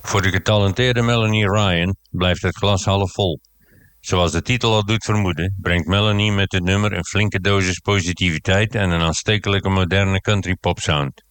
Voor de getalenteerde Melanie Ryan blijft het glas half vol. Zoals de titel al doet vermoeden, brengt Melanie met dit nummer een flinke dosis positiviteit en een aanstekelijke moderne country pop sound.